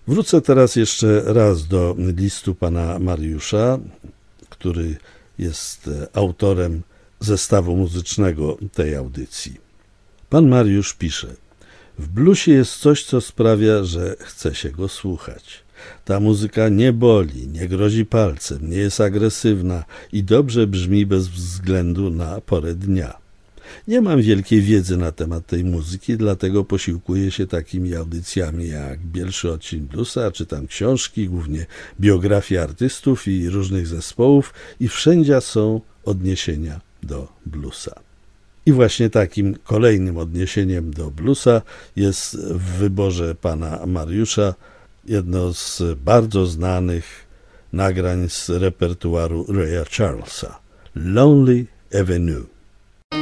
Wrócę teraz jeszcze raz do listu pana Mariusza, który jest autorem zestawu muzycznego tej audycji. Pan Mariusz pisze: w bluesie jest coś, co sprawia, że chce się go słuchać. Ta muzyka nie boli, nie grozi palcem, nie jest agresywna i dobrze brzmi bez względu na porę dnia. Nie mam wielkiej wiedzy na temat tej muzyki, dlatego posiłkuję się takimi audycjami jak Bielszy Odcień Bluesa, czytam książki, głównie biografie artystów i różnych zespołów i wszędzie są odniesienia do bluesa. I właśnie takim kolejnym odniesieniem do bluesa jest w wyborze pana Mariusza jedno z bardzo znanych nagrań z repertuaru Raya Charlesa, Lonely Avenue.